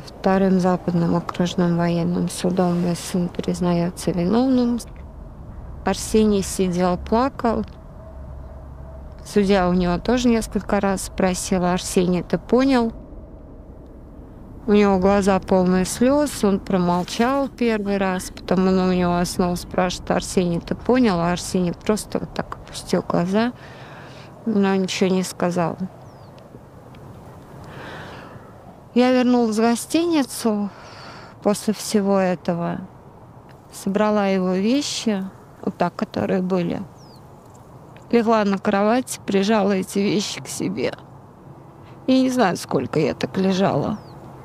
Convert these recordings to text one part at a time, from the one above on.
Вторым западным окружным военным судом мой сын признается виновным. Арсений сидел, плакал. Судья у него тоже несколько раз спросила: Арсений, ты понял? У него глаза полные слез, он промолчал первый раз, потом он у него снова спрашивает: Арсений, ты понял? А Арсений просто вот так опустил глаза, но ничего не сказал. Я вернулась в гостиницу после всего этого, собрала его вещи, вот так, которые были, легла на кровать, прижала эти вещи к себе. Я не знаю, сколько я так лежала.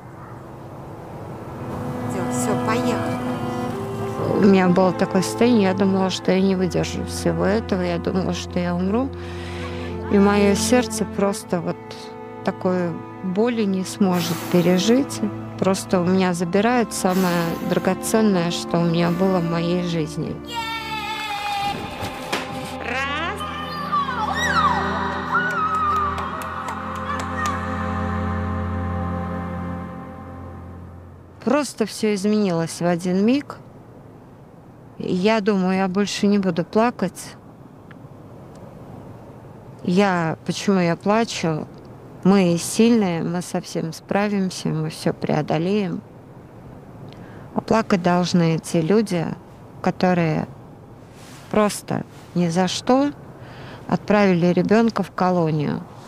Все, поехали. У меня было такое состояние, я думала, что я не выдержу всего этого, я думала, что я умру. И мое сердце просто вот такой боли не сможет пережить. Просто у меня забирают самое драгоценное, что у меня было в моей жизни. Просто все изменилось в один миг. Я думаю, я больше не буду плакать. Почему я плачу? Мы сильные, мы со всем справимся, мы все преодолеем. А плакать должны те люди, которые просто ни за что отправили ребенка в колонию.